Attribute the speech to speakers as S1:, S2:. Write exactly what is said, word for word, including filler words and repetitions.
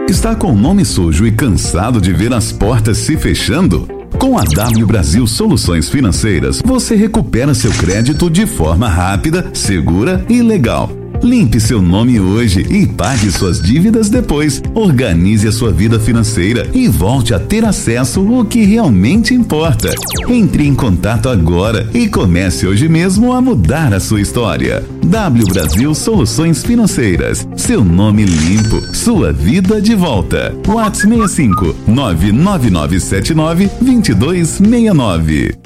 S1: Está com o nome sujo e cansado de ver as portas se fechando? Com a W Brasil Soluções Financeiras, você recupera seu crédito de forma rápida, segura e legal. Limpe seu nome hoje e pague suas dívidas depois. Organize a sua vida financeira e volte a ter acesso ao que realmente importa. Entre em contato agora e comece hoje mesmo a mudar a sua história. W Brasil Soluções Financeiras. Seu nome limpo, sua vida de volta. WhatsApp seis cinco nove nove nove sete nove dois dois seis nove.